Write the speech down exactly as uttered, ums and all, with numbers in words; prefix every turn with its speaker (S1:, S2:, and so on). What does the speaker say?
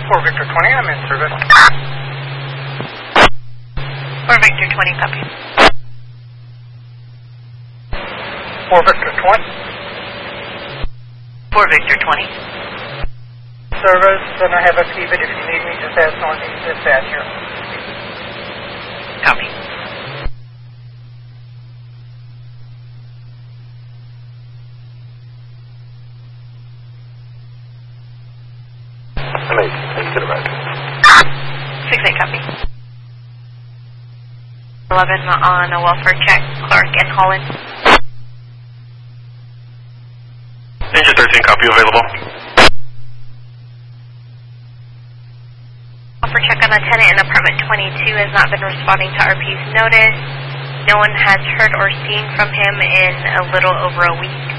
S1: four Victor twenty, I'm in service.
S2: four Victor twenty, copy.
S1: four Victor twenty.
S2: four Victor twenty.
S1: Service, and I have a P, but if you need me, just ask Northeast Dispatch here.
S2: Copy.
S3: Eight, eight to the right.
S2: six eight, copy. eleven on a welfare check, Clark and Holland.
S3: Engine thirteen, copy, available.
S2: Welfare check on a tenant in apartment twenty-two has not been responding to R P's notice. No one has heard or seen from him in a little over a week.